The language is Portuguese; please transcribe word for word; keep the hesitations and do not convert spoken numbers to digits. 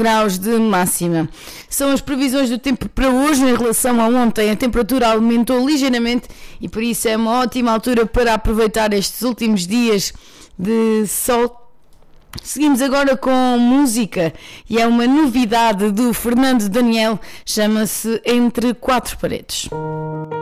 graus de máxima. São as previsões do tempo para hoje em relação a ontem. A temperatura aumentou ligeiramente e por isso é uma ótima altura para aproveitar estes últimos dias de sol. Seguimos agora com música e é uma novidade do Fernando Daniel, chama-se Entre Quatro Paredes.